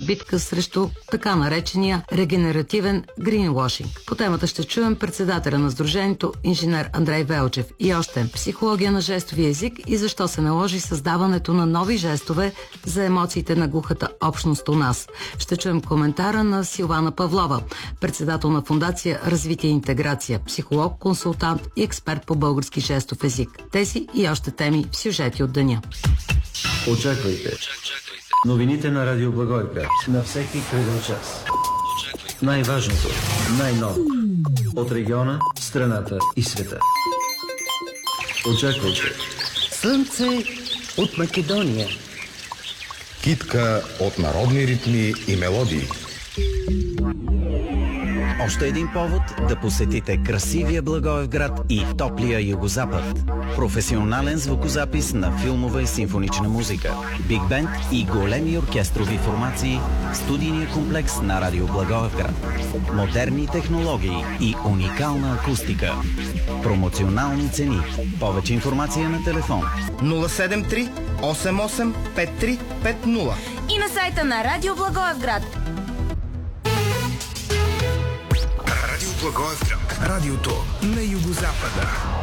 битка срещу така наречения регенеративен гринвошинг. По темата ще чуем председателя на сдружението инженер Андрей Велчев и още психология на жестовия език и защо се наложи създаването на нови жестове за емоциите на глухата общност у нас. Ще чуем коментара на Силвана Павлова, председател на фондация Развитие и интеграция, психолог, консултант и експерт по български жестов език. Тези и още теми в сюжети от деня. Очаквайте новините на Радио Благоевград на всеки кръгъл час. Най-важното, най-ново от региона, страната и света. Очаквайте Слънце от Македония. Китка от народни ритми и мелодии. Още един повод да посетите красивия Благоевград и топлия югозапад. Професионален звукозапис на филмова и симфонична музика, биг бенд и големи оркестрови формации в студийния комплекс на Радио Благоевград. Модерни технологии и уникална акустика. Промоционални цени. Повече информация на телефон 073 88 5350 и на сайта на Радио Благоевград. Радио Благоевград. Радиото на югозапада.